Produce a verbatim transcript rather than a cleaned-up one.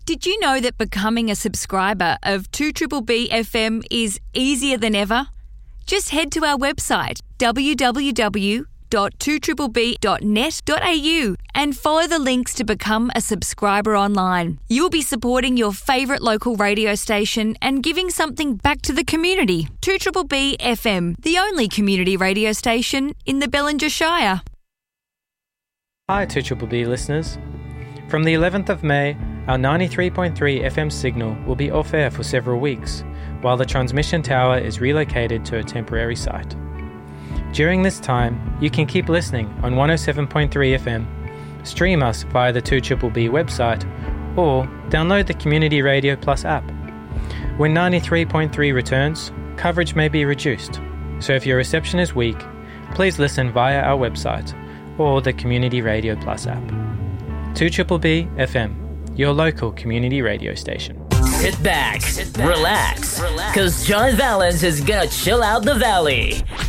Did you know that becoming a subscriber of two B B B F M is easier than ever? Just head to our website, w w w dot two b b b dot net dot a u, and follow the links to become a subscriber online. You'll be supporting your favourite local radio station and giving something back to the community. two B B B F M, the only community radio station in the Bellinger Shire. Hi two B B B listeners. From the eleventh of May, our ninety-three point three F M signal will be off air for several weeks, while the transmission tower is relocated to a temporary site. During this time, you can keep listening on one oh seven point three F M, stream us via the two B B B website, or download the Community Radio Plus app. When ninety-three point three returns, coverage may be reduced, so if your reception is weak, please listen via our website or the Community Radio Plus app. two B B B F M, your local community radio station. Sit back, Sit back relax, because John Valens is gonna chill out the valley.